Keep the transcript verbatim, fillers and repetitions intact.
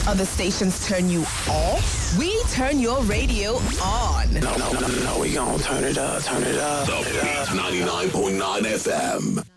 other stations turn you off, we turn your radio on. No, no, no, no, we gon' turn it up, turn it up. The Beat ninety-nine point nine F M.